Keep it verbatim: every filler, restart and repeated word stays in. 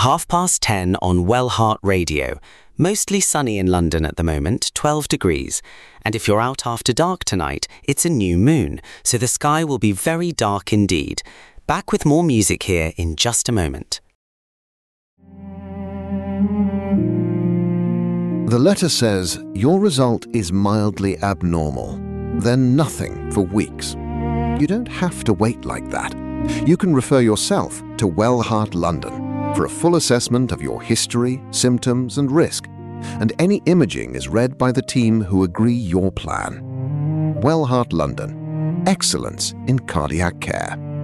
Half past ten on Wellheart Radio. Mostly sunny in London at the moment, twelve degrees. And if you're out after dark tonight, it's a new moon, so the sky will be very dark indeed. Back with more music here in just a moment. The letter says, your result is mildly abnormal, then nothing for weeks. You don't have to wait like that. You can refer yourself to Wellheart London for a full assessment of your history, symptoms and risk, and any imaging is read by the team who agree your plan. Wellheart London. Excellence in cardiac care.